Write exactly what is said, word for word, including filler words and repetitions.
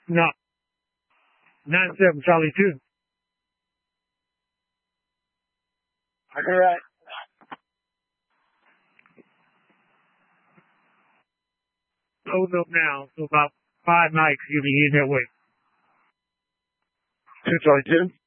No. nine seven Charlie two. All right. Loading up now. So about five nights you'll be heading that way. two Charlie two.